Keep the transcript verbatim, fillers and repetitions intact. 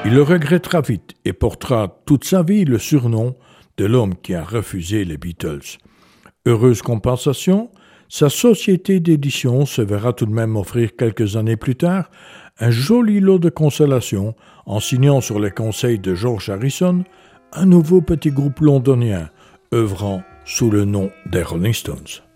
Il le regrettera vite et portera toute sa vie le surnom de l'homme qui a refusé les Beatles. Heureuse compensation, sa société d'édition se verra tout de même offrir quelques années plus tard un joli lot de consolation en signant sur les conseils de George Harrison un nouveau petit groupe londonien œuvrant sous le nom des Rolling Stones.